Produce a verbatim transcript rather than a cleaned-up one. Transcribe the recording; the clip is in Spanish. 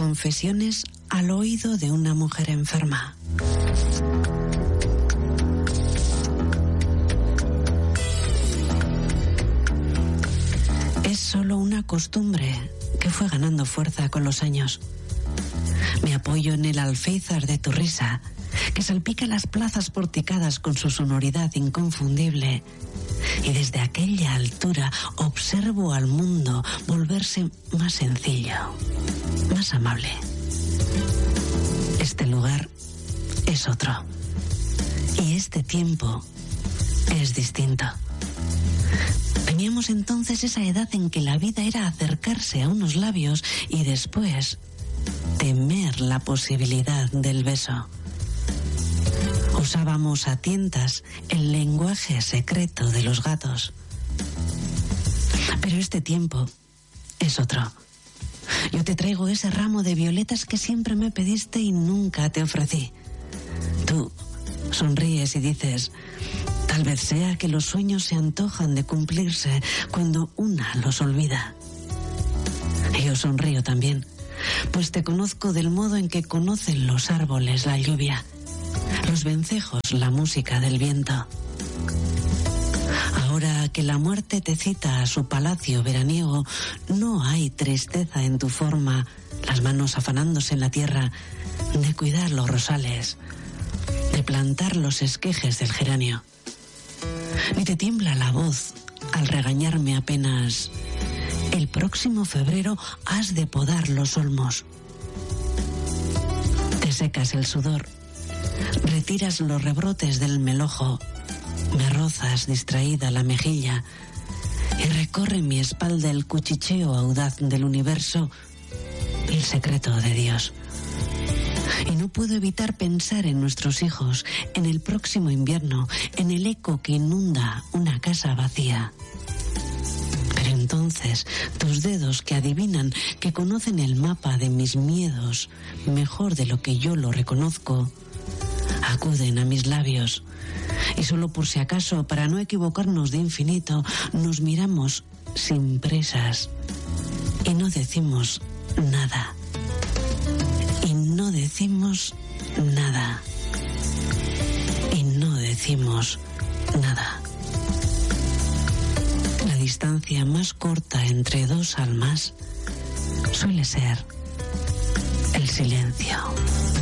Confesiones al oído de una mujer enferma. Es solo una costumbre que fue ganando fuerza con los años. Me apoyo en el alféizar de tu risa, que salpica las plazas porticadas con su sonoridad inconfundible. Y desde aquella altura observo al mundo volverse más sencillo, más amable. Este lugar es otro. Y este tiempo es distinto. Teníamos entonces esa edad en que la vida era acercarse a unos labios y después temer la posibilidad del beso. Usábamos a tientas el lenguaje secreto de los gatos. Pero este tiempo es otro. Yo te traigo ese ramo de violetas que siempre me pediste y nunca te ofrecí. Tú sonríes y dices: tal vez sea que los sueños se antojan de cumplirse cuando una los olvida. Y yo sonrío también, pues te conozco del modo en que conocen los árboles la lluvia, los vencejos la música del viento. Ahora que la muerte te cita a su palacio veraniego, no hay tristeza en tu forma, las manos afanándose en la tierra, de cuidar los rosales, de plantar los esquejes del geranio. Ni te tiembla la voz al regañarme apenas: el próximo febrero has de podar los olmos. Te secas el sudor, retiras los rebrotes del melojo, me rozas distraída la mejilla y recorre mi espalda el cuchicheo audaz del universo, el secreto de Dios. Y no puedo evitar pensar en nuestros hijos, en el próximo invierno, en el eco que inunda una casa vacía. Pero entonces, tus dedos que adivinan, que conocen el mapa de mis miedos mejor de lo que yo lo reconozco, acuden a mis labios. Y solo por si acaso, para no equivocarnos de infinito, nos miramos sin presas y no decimos nada. Y no decimos nada. Y no decimos nada. La distancia más corta entre dos almas suele ser el silencio.